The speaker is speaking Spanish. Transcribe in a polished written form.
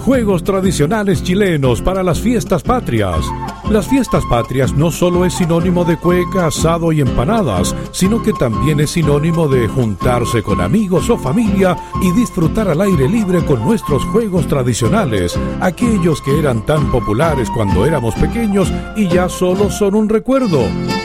Juegos tradicionales chilenos para las fiestas patrias. Las fiestas patrias no solo es sinónimo de cueca, asado y empanadas, sino que también es sinónimo de juntarse con amigos o familia y disfrutar al aire libre con nuestros juegos tradicionales, aquellos que eran tan populares cuando éramos pequeños y ya solo son un recuerdo.